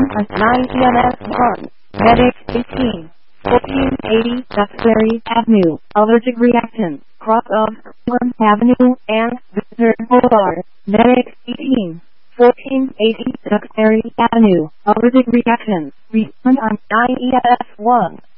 on 9 EMS1, Medic 18, 1480 Duxbury Avenue, allergic reaction, cross of Cleveland Avenue and Victor Boulevard, Medic 18, 1480 Duxbury Avenue, allergic reaction, respond on 9 EMS1.